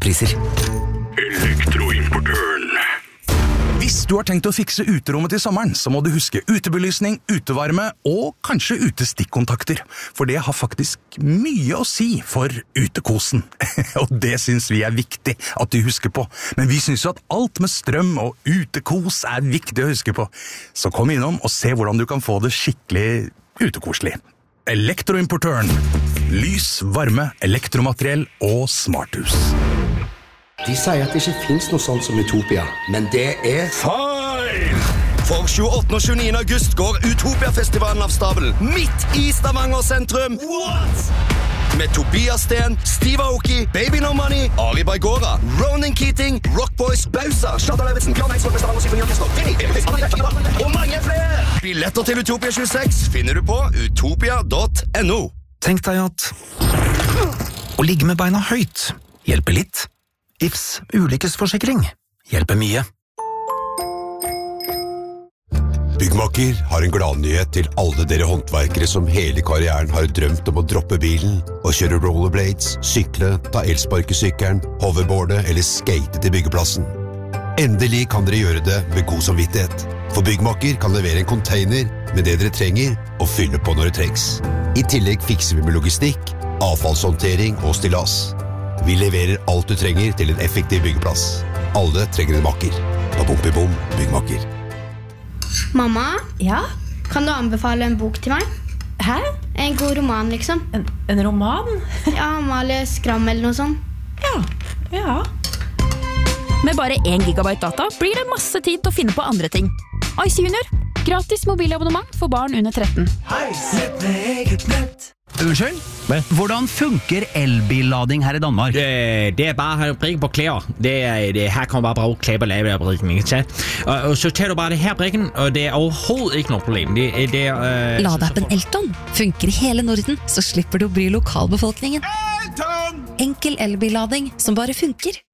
priser. Elektroimportøren. Hvis du har tenkt å fikse uterommet til sommeren, så må du huske utebelysning, utevarme og kanskje utestikkontakter. For det har faktisk mye å si for utekosen. Og det synes vi er viktig at du husker på. Men vi synes jo at alt med strøm og utekos er viktig å huske på. Så kom innom og se hvordan du kan få det skikkelig utekoselig. Elektroimportøren. Lys, varme, elektromateriell og smarthus. De sier at det ikke finnes noe sånt som Utopia, men det er Feil! For 28. og 29. august går Utopia-festivalen av stabelen midt i Stavanger sentrum. What? Med Tobias Sten, Steve Aoki, Baby No Money, Ali Baigora, Ronan Keating, Rock Boys, Bausa, Kjartan Levetsen, Bjørn Eidsvåg, Stavanger Symfoniorkester, Vinny, og mange flere! Billetter til Utopia 26 finner du på utopia.no. Tenk deg at å ligge med beina høyt hjelper litt. Ifs ulykkesforsikring hjelper mye. Byggmakker har en gladnyhet til alle dere håndverkere som hele karrieren har drømt om å droppe bilen og kjøre rollerblades, sykle, ta elsparkesykkelen, hoverboarde eller skate til byggeplassen. Endelig kan dere gjøre det med god samvittighet, for Byggmakker kan levere en container med det dere trenger og fylle på når det trengs. I tillegg fikser vi med logistikk, avfallshåndtering og stillas. Vi leverer alt du trenger til en effektiv byggeplass. Alle trenger en makker. På Bom Byggmakker. Mamma? Ja? Kan du anbefale en bok til meg? Hæ? En god roman, liksom. En roman? Ja, Amalie Skram eller noe sånt. Ja. Med bare 1 gigabyte data blir det masse tid til å finne på andre ting. Ice Junior. Gratis mobilabonnement for barn under 13. Hei, sett med eget nett. Unnskyld? Hvordan funker elbillading her i Danmark? Det er bare at brikke på klæder. Her kan man bare bruge klæder og lave brikken, ikke? Og så tager du bare det her brikken, og det er overhovedet ikke noe problem. Ladeappen Elton funker i hele Norden, så slipper du å bry lokalbefolkningen. Enkel elbillading som bare funker.